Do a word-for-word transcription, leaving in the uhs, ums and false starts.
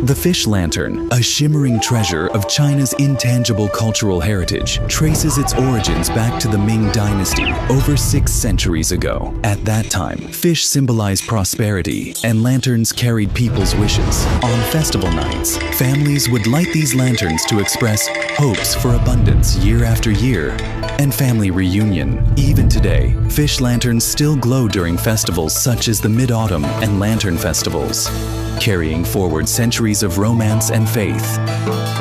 The fish lantern, a shimmering treasure of China's intangible cultural heritage, traces its origins back to the Ming Dynasty over six centuries ago. At that time, fish symbolized prosperity, and lanterns carried people's wishes. On festival nights, families would light these lanterns to express hopes for abundance year after year and family reunion. Even today, fish lanterns still glow during festivals such as the Mid-Autumn and Lantern Festivals, carrying forward centuries of romance and faith.